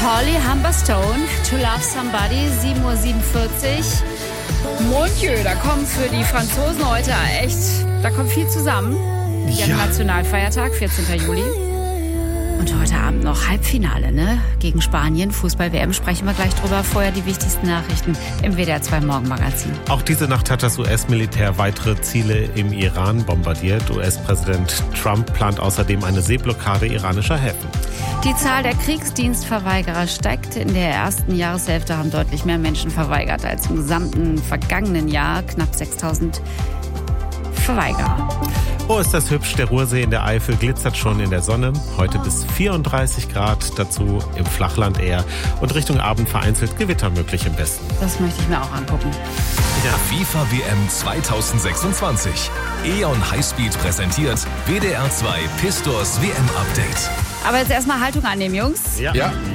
Holly Humberstone, To Love Somebody, 7:47 Uhr. Mon Dieu, da kommt für die Franzosen heute echt, da kommt viel zusammen. Ja. Nationalfeiertag, 14. Juli. Und heute Abend noch Halbfinale, ne? Gegen Spanien, Fußball-WM, sprechen wir gleich drüber. Vorher die wichtigsten Nachrichten im WDR 2 Morgenmagazin. Auch diese Nacht hat das US-Militär weitere Ziele im Iran bombardiert. US-Präsident Trump plant außerdem eine Seeblockade iranischer Häfen. Die Zahl der Kriegsdienstverweigerer steigt. In der ersten Jahreshälfte haben deutlich mehr Menschen verweigert als im gesamten vergangenen Jahr. Knapp 6.000 Verweigerer. Oh, ist das hübsch. Der Ruhrsee in der Eifel glitzert schon in der Sonne. Heute bis 34 Grad, dazu im Flachland eher. Und Richtung Abend vereinzelt Gewitter möglich im Westen. Das möchte ich mir auch angucken. Ja. FIFA WM 2026. E.ON Highspeed präsentiert WDR 2 Pistors WM Update. Aber jetzt erstmal Haltung annehmen, Jungs. Ja.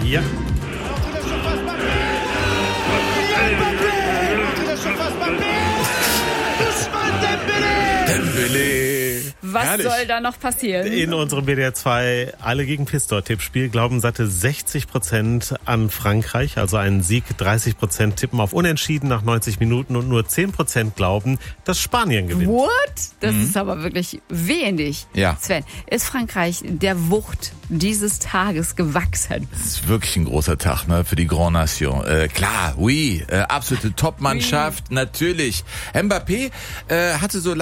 Was Herrlich. soll da noch passieren? In unserem WDR 2 Alle gegen Pistor-Tippspiel glauben satte 60% an Frankreich, also einen Sieg. 30% tippen auf Unentschieden nach 90 Minuten und nur 10% glauben, dass Spanien gewinnt. What? Das ist aber wirklich wenig. Ja. Sven, ist Frankreich der Wucht dieses Tages gewachsen? Das ist wirklich ein großer Tag, ne, für die Grand Nation. Klar, oui, absolute Top-Mannschaft, natürlich. Mbappé hatte so